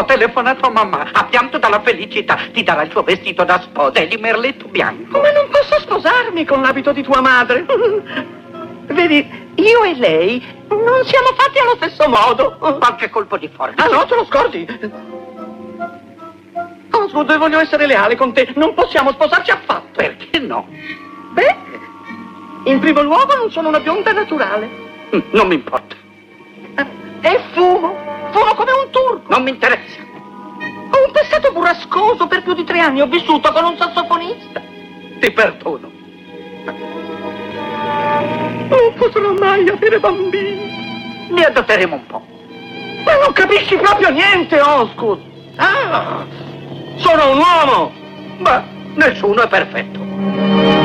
telefonato a mamma, ha pianto dalla felicità. Ti darà il suo vestito da sposa e di merletto bianco. Ma non posso sposarmi con l'abito di tua madre. Vedi, io e lei non siamo fatti allo stesso modo. Qualche colpo di forza. Ah no, te lo scordi? Osgood, voglio essere leale con te. Non possiamo sposarci affatto. Perché no? Beh, in primo luogo non sono una bionda naturale. Non mi importa. E fumo come un turco. Non mi interessa. Ho un passato burrascoso, per più di 3 anni ho vissuto con un sassofonista. Ti perdono. Non potrò mai avere bambini. Li adotteremo un po'. Ma non capisci proprio niente, Osgood. Ah, sono un uomo. Ma nessuno è perfetto.